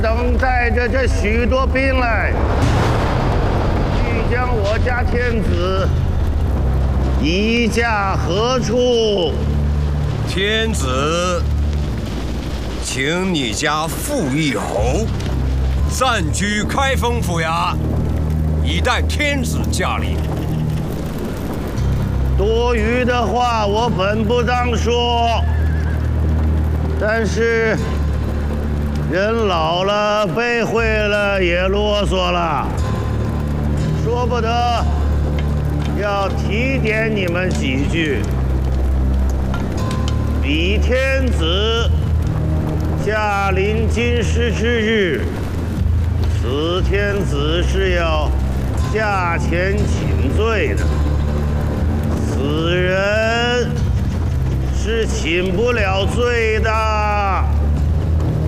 等带着这许多兵来，欲将我家天子移驾何处？ 天子，请你家傅义侯暂居开封府衙，以待天子驾临。 多余的话我本不当说，但是人老了，背会了，也啰嗦了，说不得要提点你们几句。李天子驾临京师之日，此天子是要驾前请罪的，此人是请不了罪的。